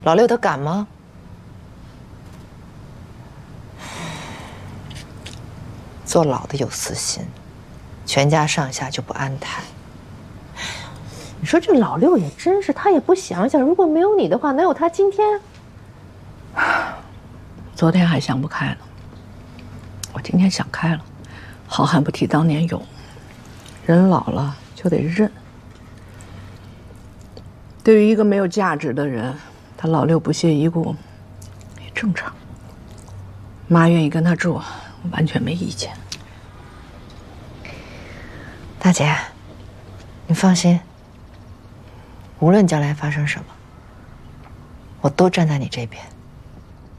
老六他敢吗？坐牢的有私心，全家上下就不安泰。你说这老六也真是，他也不想想，如果没有你的话，哪有他今天？ 昨天还想不开呢，我今天想开了。好汉不提当年勇，人老了就得认。对于一个没有价值的人，他老六不屑一顾也正常。妈愿意跟他住，我完全没意见。 大姐，你放心，无论将来发生什么，我都站在你这边。